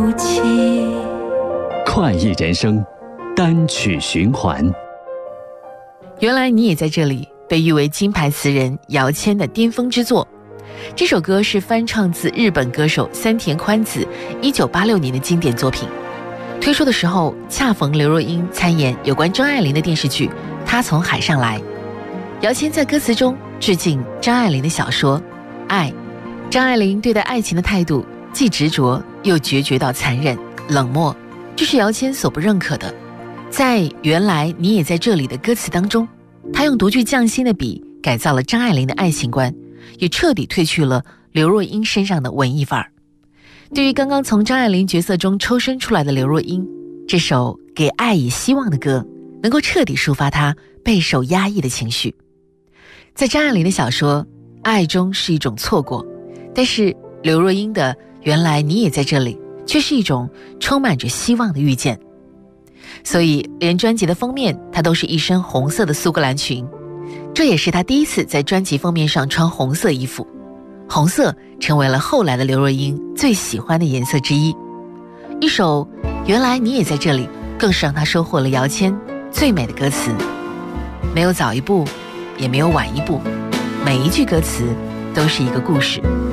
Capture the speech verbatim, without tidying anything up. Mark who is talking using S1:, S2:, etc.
S1: 快意人生单曲循环。
S2: 原来你也在这里，被誉为金牌词人姚谦的巅峰之作。这首歌是翻唱自日本歌手三田宽子一九八六年的经典作品。推出的时候恰逢刘若英参演有关张爱玲的电视剧《她从海上来》。姚谦在歌词中致敬张爱玲的小说《爱》。张爱玲对待爱情的态度既执着又决绝到残忍冷漠，这是姚谦所不认可的。在原来你也在这里的歌词当中，他用独具匠心的笔改造了张爱玲的爱情观，也彻底褪去了刘若英身上的文艺范儿。对于刚刚从张爱玲角色中抽身出来的刘若英，这首给爱以希望的歌能够彻底抒发她备受压抑的情绪。在张爱玲的小说《爱中是一种错过》，但是刘若英的原来你也在这里却是一种充满着希望的遇见。所以连专辑的封面她都是一身红色的苏格兰裙，这也是她第一次在专辑封面上穿红色衣服。红色成为了后来的刘若英最喜欢的颜色之一。一首原来你也在这里更是让她收获了姚谦最美的歌词，没有早一步也没有晚一步，每一句歌词都是一个故事。